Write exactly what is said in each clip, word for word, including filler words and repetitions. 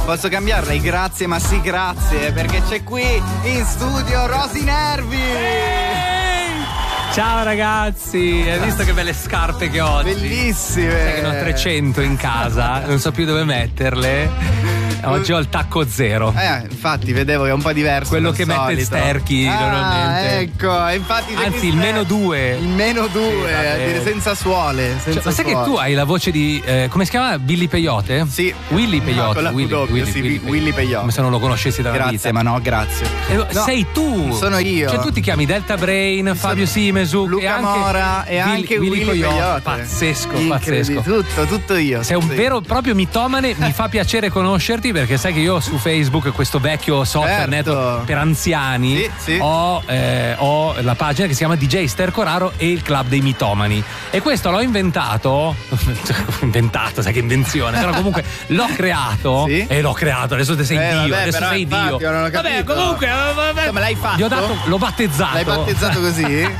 Posso cambiarla? Grazie, ma sì, grazie, perché c'è qui in studio Rosy Nervi. Ciao ragazzi, hai visto che belle scarpe che ho oggi? Bellissime. Sai che ne ho trecento in casa, non so più dove metterle. Oggi ho il tacco zero. Eh, infatti vedevo che è un po' diverso. Quello che solito. mette Sterchi ah, normalmente. Ecco, infatti. Anzi, il meno due. Il meno due, sì, a dire senza suole. Senza cioè, ma sai suole. che tu hai la voce di. Eh, come si chiama? Billy Peyote? Sì. Willy Peyote. No, con la Willy, W, Willy, sì, Willy, Willy Peyote. Come se non lo conoscessi dalla Grazie, vita. ma no, grazie. Eh, no, sei tu. Sono io. Cioè, tu ti chiami Delta Brain, Fabio Simesu, Luca e anche Mora e Willy, anche Willy, Willy Peyote. Peyote. Pazzesco, Incredibile. pazzesco. Tutto, tutto io. Sei un tutto vero io. proprio mitomane. Mi fa piacere conoscerti perché sai che io su Facebook, questo vecchio social Certo. network per anziani, Sì, sì. Ho, eh, ho la pagina che si chiama D J Stercoraro e il club dei mitomani. E questo l'ho inventato. inventato, sai che invenzione. Però comunque l'ho creato. Sì? E l'ho creato. Adesso te sei Eh, Dio. vabbè, adesso però, sei infatti, Dio. io non ho Vabbè, capito. comunque. Vabbè. Come l'hai fatto? Gli ho dato, l'ho battezzato. L'hai battezzato così?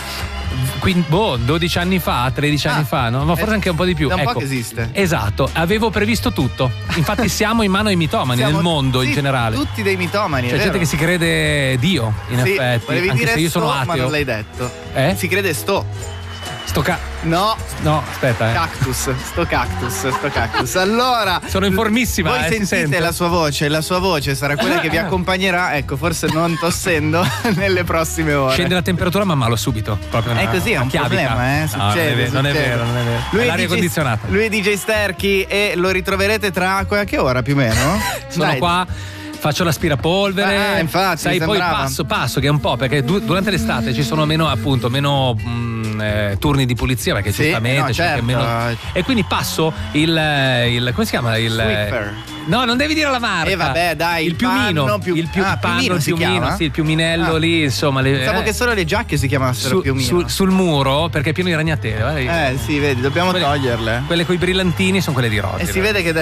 Quindi, boh, dodici anni fa, tredici Ah, anni fa, no? Ma forse eh, anche un po' di più. da un po' Ecco, che esiste. Esatto, avevo previsto tutto. Infatti siamo in mano ai mitomani Siamo- nel mondo in sì, generale. Tutti dei mitomani. C'è è gente vero. che si crede Dio, in Sì, effetti. volevi Anche dire se io sono sto, ma ateo. non l'hai detto. Eh? Si crede sto. Sto ca- No, No, aspetta, eh. cactus, sto cactus, sto cactus. Allora, Sono informissima, voi eh, si sentite sente. la sua voce, la sua voce sarà quella che vi accompagnerà, ecco, forse non tossendo nelle prossime ore. Scende la temperatura, ma malo subito. Proprio È una- così, è una un chiavica. problema, eh, No, succede, non, è vero, non è succede. vero, non è vero. Lui È è l'aria D J condizionata. Lui è D J Sterchi e lo ritroverete tra qualche ora più o meno. Sono Dai. qua, faccio l'aspirapolvere. Ah, infatti, sai, mi poi sembrava. passo, passo, che è un po', perché du- durante l'estate ci sono meno, appunto, meno mh, eh, turni di pulizia, perché Sì, giustamente no, c'è certo. meno. E quindi passo il, il come si chiama? Il Swiffer. No, non devi dire la marca. Eh, vabbè, dai, il il piumino, panno, più- il più, ah, il panno, piumino il si piumino, chiama? sì, il piuminello Ah. lì, insomma, le, Pensavo eh, che solo le giacche si chiamassero su- piumino. sul, sul muro, perché è pieno di ragnatele. guarda. Eh sì, vedi, dobbiamo Quelle- toglierle. Quelle coi brillantini sono quelle di Rosy. E si vede che.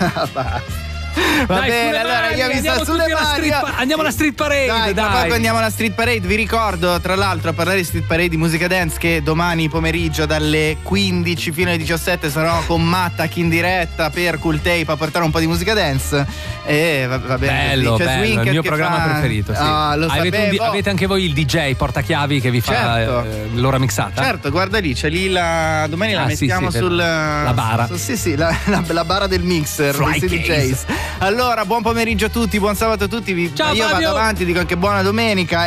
Basta. Va Dai, bene, sulle allora mani, io mi andiamo sto sulle tutti alla mani. street pa- andiamo alla street parade, Dai, tra dai. poco andiamo alla street parade. Vi ricordo, tra l'altro, a parlare di street parade di musica dance, che domani pomeriggio dalle quindici fino alle diciassette sarò con Mattac in diretta per Cool Tape a portare un po' di musica dance. E va, va bene. Bello, così. C'è bello, Swinker il mio che programma fa- preferito. Sì. Ah, lo avete, un di- sapevo. avete anche voi il D J portachiavi che vi fa Certo. eh, l'ora mixata? Certo, guarda lì, c'è lì la. Domani la Ah, sì, mettiamo sì, sul. la bara. su- sì, sì, la, la, la bara del mixer Fly dei D case. Js. Allora, buon pomeriggio a tutti, buon sabato a tutti. Vi- Ciao, io Fabio. vado avanti, dico anche buona domenica.